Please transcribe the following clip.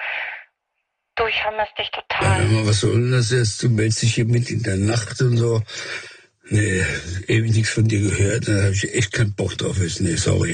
Du, ich vermisse dich Ja, total. hör mal, was soll denn das jetzt? Du meldest dich hier mit in der Nacht und so. Nee, ewig nichts von dir gehört. Da habe ich echt keinen Bock drauf. Nee, sorry.